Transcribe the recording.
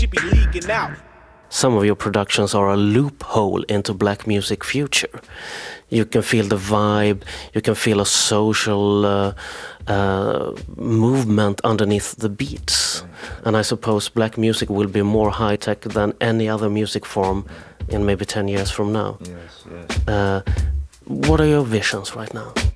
should be leaking out. Some of your productions are a loophole into black music future. You can feel the vibe, you can feel a social movement underneath the beats. And I suppose black music will be more high-tech than any other music form in maybe 10 years from now. Yes. What are your visions right now?